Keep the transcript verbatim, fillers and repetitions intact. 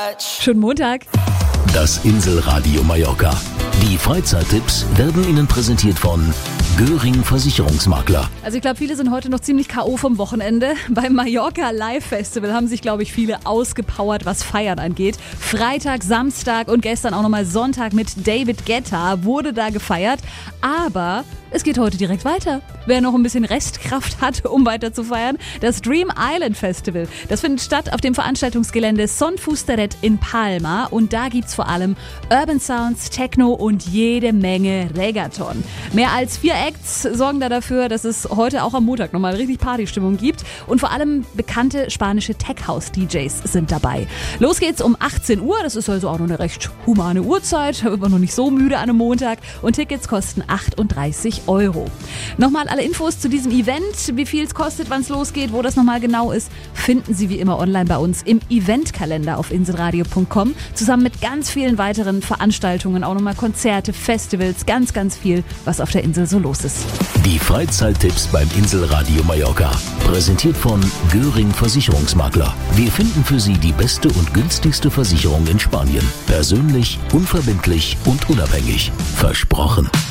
Schönen Montag. Das Inselradio Mallorca. Die Freizeittipps werden Ihnen präsentiert von Göring Versicherungsmakler. Also ich glaube, viele sind heute noch ziemlich K O vom Wochenende. Beim Mallorca Live Festival haben sich, glaube ich, viele ausgepowert, was Feiern angeht. Freitag, Samstag und gestern auch nochmal Sonntag mit David Guetta wurde da gefeiert. Aber es geht heute direkt weiter. Wer noch ein bisschen Restkraft hat, um weiter zu feiern, das Dream Island Festival. Das findet statt auf dem Veranstaltungsgelände Son Fusteret in Palma. Und da gibt's vor allem Urban Sounds, Techno und jede Menge Reggaeton. Mehr als vier Acts sorgen da dafür, dass es heute auch am Montag nochmal richtig Partystimmung gibt. Und vor allem bekannte spanische Tech-House-D Js sind dabei. Los geht's um achtzehn Uhr. Das ist also auch noch eine recht humane Uhrzeit. Da wird man noch nicht so müde an einem Montag. Und Tickets kosten achtunddreißig Euro. Nochmal alle Infos zu diesem Event, wie viel es kostet, wann es losgeht, wo das nochmal genau ist, finden Sie wie immer online bei uns im Eventkalender auf inselradio punkt com. Zusammen mit ganz vielen weiteren Veranstaltungen, auch nochmal Konzerte, Festivals, ganz, ganz viel, was auf der Insel so los ist. Die Freizeittipps beim Inselradio Mallorca. Präsentiert von Göring Versicherungsmakler. Wir finden für Sie die beste und günstigste Versicherung in Spanien. Persönlich, unverbindlich und unabhängig. Versprochen.